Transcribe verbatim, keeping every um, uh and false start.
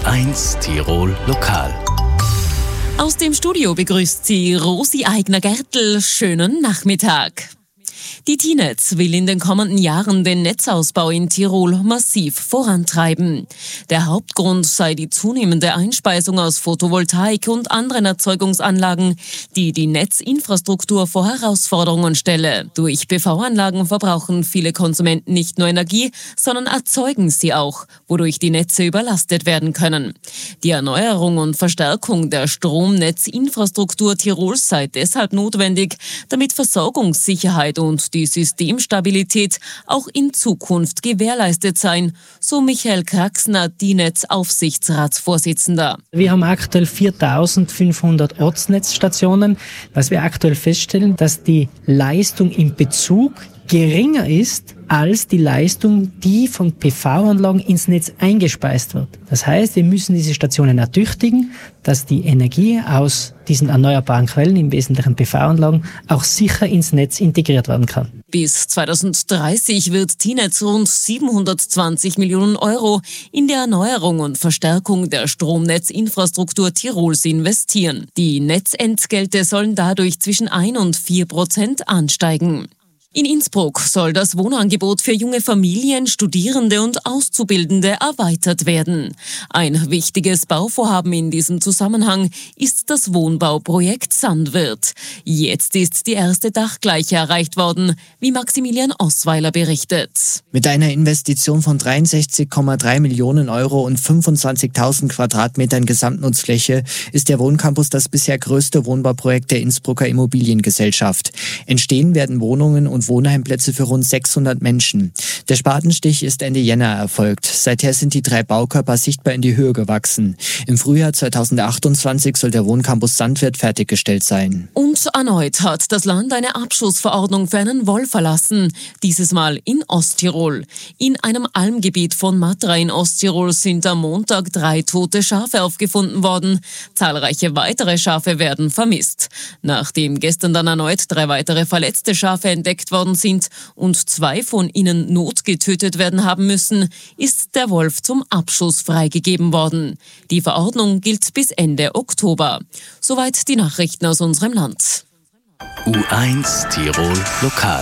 eins Tirol Lokal. Aus dem Studio begrüßt sie Rosi Eigner-Gertl. Schönen Nachmittag. Die T-Netz will in den kommenden Jahren den Netzausbau in Tirol massiv vorantreiben. Der Hauptgrund sei die zunehmende Einspeisung aus Photovoltaik und anderen Erzeugungsanlagen, die die Netzinfrastruktur vor Herausforderungen stelle. Durch P V-Anlagen verbrauchen viele Konsumenten nicht nur Energie, sondern erzeugen sie auch, wodurch die Netze überlastet werden können. Die Erneuerung und Verstärkung der Stromnetzinfrastruktur Tirols sei deshalb notwendig, damit Versorgungssicherheit und die Systemstabilität auch in Zukunft gewährleistet sein, so Michael Kraxner, T-Netz-Aufsichtsratsvorsitzender. Wir haben aktuell viertausendfünfhundert Ortsnetzstationen. Was wir aktuell feststellen, dass die Leistung im Bezug geringer ist als die Leistung, die von P V-Anlagen ins Netz eingespeist wird. Das heißt, wir müssen diese Stationen ertüchtigen, dass die Energie aus diesen erneuerbaren Quellen, im Wesentlichen P V-Anlagen, auch sicher ins Netz integriert werden kann. Bis zweitausenddreißig wird T-Netz rund siebenhundertzwanzig Millionen Euro in die Erneuerung und Verstärkung der Stromnetzinfrastruktur Tirols investieren. Die Netzentgelte sollen dadurch zwischen ein und vier Prozent ansteigen. In Innsbruck soll das Wohnangebot für junge Familien, Studierende und Auszubildende erweitert werden. Ein wichtiges Bauvorhaben in diesem Zusammenhang ist das Wohnbauprojekt Sandwirt. Jetzt ist die erste Dachgleiche erreicht worden, wie Maximilian Osweiler berichtet. Mit einer Investition von dreiundsechzig Komma drei Millionen Euro und fünfundzwanzigtausend Quadratmetern Gesamtnutzfläche ist der Wohncampus das bisher größte Wohnbauprojekt der Innsbrucker Immobiliengesellschaft. Entstehen werden Wohnungen und Wohnheimplätze für rund sechshundert Menschen. Der Spatenstich ist Ende Jänner erfolgt. Seither sind die drei Baukörper sichtbar in die Höhe gewachsen. Im Frühjahr zweitausendachtundzwanzig soll der Wohncampus Sandwirt fertiggestellt sein. Und erneut hat das Land eine Abschussverordnung für einen Wolf erlassen. Dieses Mal in Osttirol. In einem Almgebiet von Matra in Osttirol sind am Montag drei tote Schafe aufgefunden worden. Zahlreiche weitere Schafe werden vermisst. Nachdem gestern dann erneut drei weitere verletzte Schafe entdeckt worden sind und zwei von ihnen notgetötet werden haben müssen, ist der Wolf zum Abschuss freigegeben worden. Die Verordnung gilt bis Ende Oktober. Soweit die Nachrichten aus unserem Land. U eins Tirol Lokal.